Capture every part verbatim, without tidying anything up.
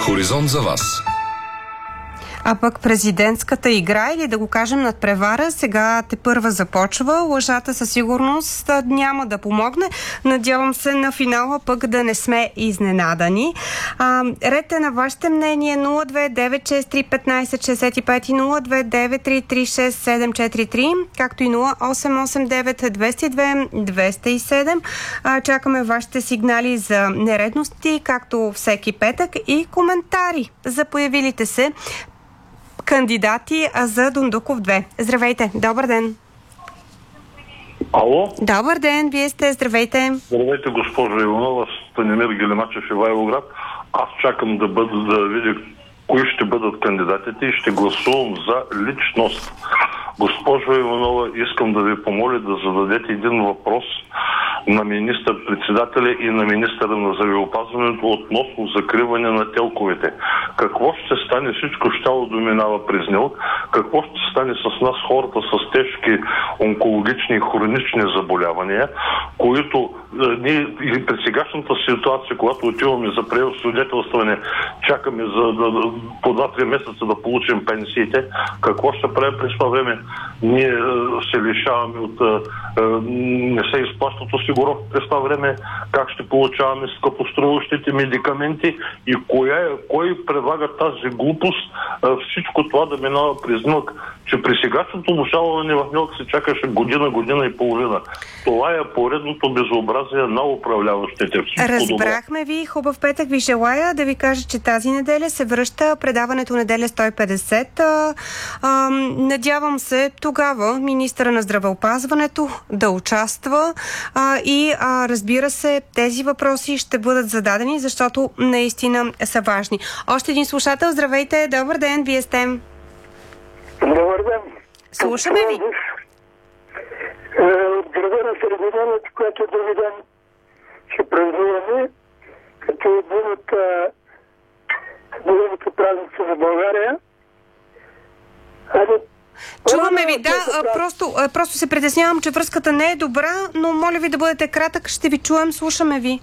Хоризонт за вас. А пък президентската игра, или да го кажем надпревара, сега тепърва започва. Лъжата със сигурност няма да помогне. Надявам се на финала пък да не сме изненадани. А, ред е на вашите мнение нула две девет шест три петнайсет шестдесет и пет и нула две девет три три шест седем четири три, както и нула осем осем девет двеста и две двеста и седем. А, чакаме вашите сигнали за нередности, както всеки петък, и коментари за появилите се кандидати за Дондуков две. Здравейте, добър ден. Ало? Добър ден, вие сте, здравейте. Здравейте, госпожо Иванова, Станимир Гелемачев, Ивайловград. Аз чакам да бъда, да видя кои ще бъдат кандидатите и ще гласувам за личност. Госпожо Иванова, искам да ви помоля да зададете един въпрос на министър-председателя и на министъра на здравеопазването относно закриване на телковете. Какво ще стане? Всичко щяло да минава през него. Какво ще стане с нас, хората с тежки онкологични и хронични заболявания, които е, ние и при сегашната ситуация, когато отиваме за преосвидетелстване, чакаме за да, по два-три месеца да получим пенсиите, какво ще правим през това време? Ние е, се лишаваме от е, не се изплащат осигуровки през това време, как ще получаваме скъпоструващите медикаменти и коя, кой предлага тази глупост всичко това да минава през НОК, че при сегашното обжалване в НОК се чакаше година, година и половина. Това е поредното безобразие на управляващите. Всичко Разбрахме добро. ви, хубав петък ви желая. Да ви кажа, че тази неделя се връща предаването Неделя сто и петдесет. А, а, надявам се тогава министъра на здравеопазването да участва а, и а, разбира се, тези въпроси ще бъдат зададени, защото наистина са важни. Още един слушател, здравейте, добър ден, вие сте. Добър ден. Слушаме ви. От града на Средиземието, което други ден ще празнуваме, като един от големите празници за България. Чуваме ви, да, просто, просто се притеснявам, че връзката не е добра, но моля ви да бъдете кратък, ще ви чуем, слушаме ви.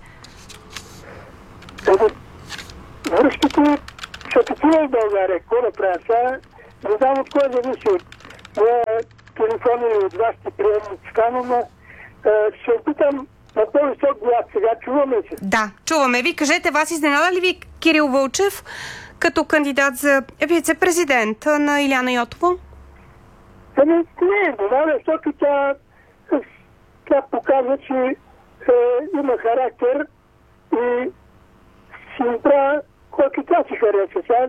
Връзките са такива в България, какво да правя сега? Не знам от кой зависи, от моя телефон или от вашите приемници стана, но ще опитам на по-висок глас. Сега чуваме се. Да, чуваме ви. Кажете, вас изненада ли ви Кирил Вълчев като кандидат за вице-президент на Илияна Йотова? Ами не, изненада, защото тя, тя показва, че е, има характер и си направя, който тя си хареса. Сега,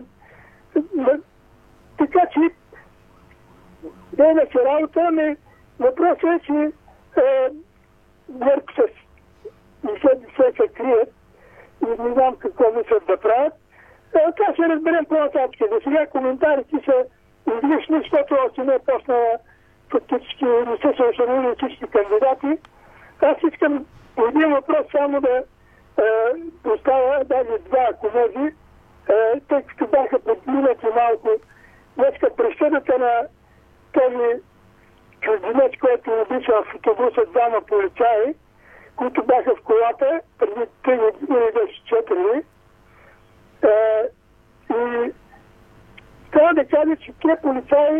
така че не е на си работа, ами въпросът е, че е, върк с не се крият и не знам какво мислят да правят. Е, това ще разберем по-нататък. За сега коментарите са излишни, защото още не е почнала фактически, не са се установили всички кандидати. Аз искам един въпрос само да е, поставя, даже два, ако може, е, тъй като бяха подминати малко днеска присъдата на този чужденец, който обича в автобуса двама полицаи, които бяха в колата преди три или четири. Е, и трябва да кажа, че тези полицаи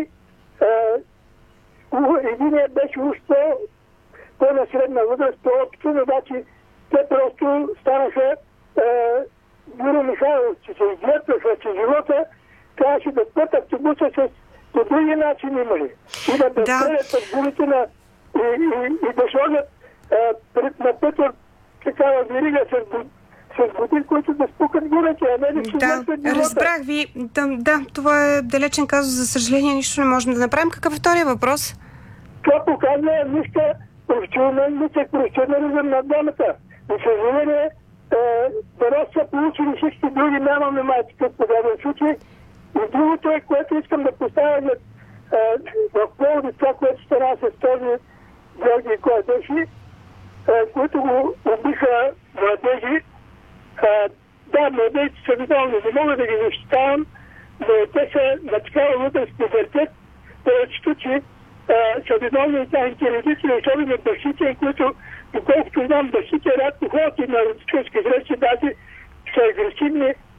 е, единият беше уж по-на средна възраст, по-опитен, обаче те просто станаха Юро Михайлов, че се изгледваха, че живота трябваше да път автобуса с по други начин имали. И да разпределят да. гумите на и, и, и да сложат пред на пътя такава верига с, с годин, които да спукат гумите, а не да се да, живота. Разбрах ви. Да, да, това е далечен казус. За съжаление, нищо не можем да направим. Какъв е втория въпрос? Това показва ниска професионализъм, професионализъм на дамата. За съжаление, да са получили всички други, нямаме май такъв подобен случай. И другото е, което искам да поставя е, в поводи това, което стана с този Георги Кладеши, е, които го убиха младежи. Е, да, младежите са виновни, не мога да ги защитавам, но те са на такава възраст пубертет, повечето, че е, са виновни и тяхните родители, особено бащите, които, доколкото знам, бащите рядко ходят и на родителски срещи, даже са агресивни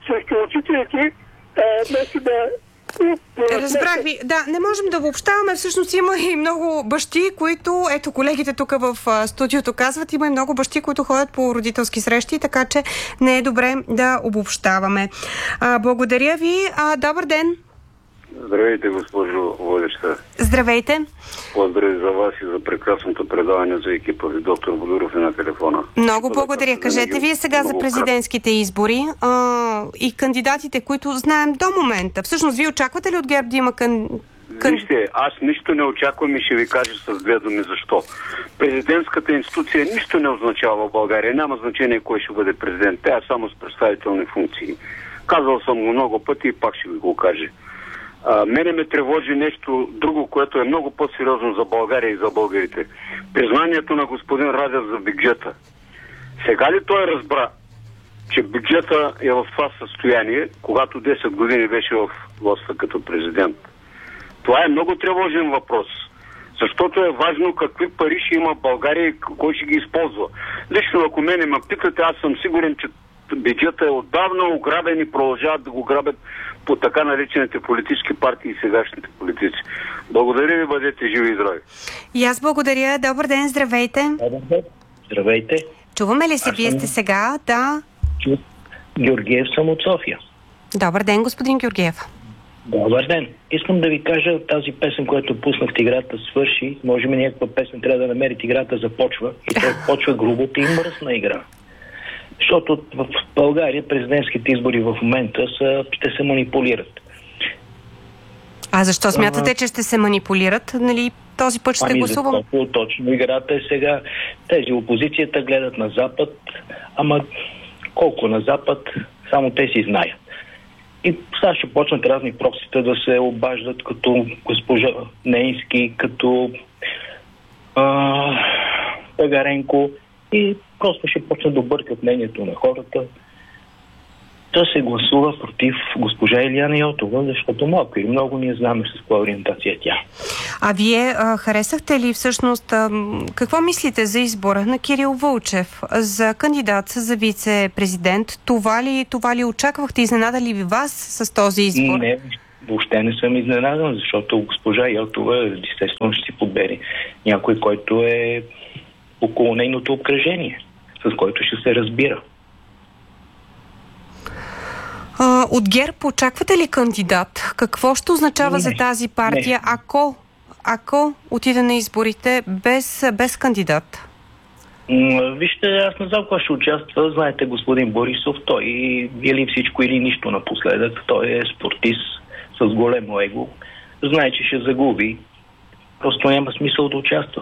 срещу учителите, вместо да... Разбрах ви. Да, не можем да обобщаваме. Всъщност има и много бащи, които, ето колегите тук в студиото казват, има и много бащи, които ходят по родителски срещи, така че не е добре да обобщаваме. А, благодаря ви. А, добър ден. Здравейте, госпожо водеща. Здравейте. Поздрави за вас и за прекрасното предаване за екипа ви, доктор Бодуров е на телефона. Много благодаря. Кажете вие сега за президентските избори а, и кандидатите, които знаем до момента. Всъщност, вие очаквате ли от ГЕРБ да има кан... Кън... Вижте, аз нищо не очаквам и ще ви кажа с две думи защо. Президентската институция нищо не означава в България. Няма значение кой ще бъде президент. Тя е само с представителни функции. Казал съм го много пъти и пак ще ви го кажа. А, мене ме тревожи нещо друго, което е много по-сериозно за България и за българите. Признанието на господин Радев за бюджета. Сега ли той разбра, че бюджета е в това състояние, когато десет години беше в властта като президент? Това е много тревожен въпрос, защото е важно какви пари ще има в България и кой ще ги използва. Лично ако мене ме питате, аз съм сигурен, че бюджета е отдавна ограбен и продължават да го грабят по така наречените политически партии и сегашните политици. Благодаря ви, бъдете живи и здрави. И аз благодаря. Добър ден, здравейте. Здравейте. Чуваме ли се? Аз Вие съм... сте сега? Да. Георгиев съм от София. Добър ден, господин Георгиев. Добър ден. Искам да ви кажа, тази песен, която пуснахте, играта свърши. Може би някаква песен трябва да намерите, играта започва. И той почва грубата и мръсна игра. Защото в България президентските избори в момента са, ще се манипулират. А защо смятате, че ще се манипулират? Нали, този път ще ами гласувам? Защото точно играта е сега. Тези опозицията гледат на Запад, ама колко на Запад, само те си знаят. И сега ще почнат разни проксита да се обаждат като госпожа Нейнски, като а, Тагаренко и просто ще почнат да объркат мнението на хората. Да се гласува против госпожа Илияна Йотова, защото малко или много ние знаме с каква ориентация тя. А вие а, харесахте ли всъщност, а, какво мислите за избора на Кирил Вълчев за кандидат за вице-президент? Това ли, това ли очаквахте? Изненада ли ви вас с този избор? Не, въобще не съм изненадан, защото госпожа Йотова естествено ще си подбери някой, който е около нейното обкръжение, с който ще се разбира. А, от ГЕРБ очаквате ли кандидат? Какво ще означава не, за тази партия, не. ако, ако отиде на изборите без, без кандидат? Вижте, аз не знам кой ще участва. Знаете, господин Борисов, той или всичко, или нищо напоследък. Той е спортист с големо его. Знае, че ще загуби. Просто няма смисъл да участва.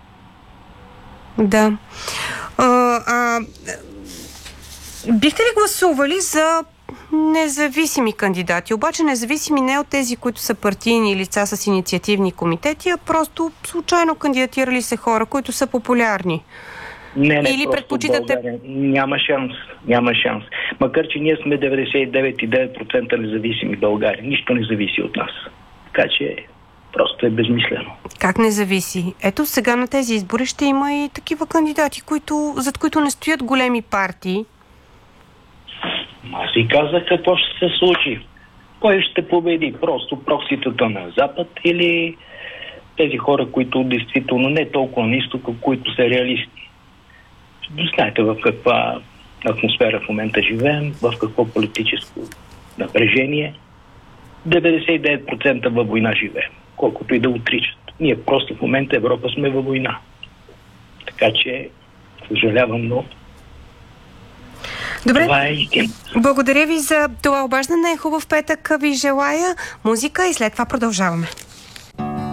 Да. А, а, бихте ли гласували за независими кандидати? Обаче независими не от тези, които са партийни лица с инициативни комитети, а просто случайно кандидатирали се хора, които са популярни. Не, не, или предпочитате... България. Няма шанс. Няма шанс. Макар, че ние сме деветдесет и девет цяло и девет процента независими в България. Нищо не зависи от нас. Така че просто е безмислено. Как не зависи? Ето сега на тези избори ще има и такива кандидати, които, зад които не стоят големи партии. Аз и казах какво ще се случи. Кой ще победи? Просто прокситата на Запад или тези хора, които действително не толкова на изтока, които са реалисти. Знаете в каква атмосфера в момента живеем, в какво политическо напрежение. деветдесет и девет процента във война живеем, колкото и да отричат. Ние просто в момента Европа сме във война. Така че, съжалявам, но добре, това е благодаря ви за това обаждане. Хубав петък ви желая. Музика и след това продължаваме.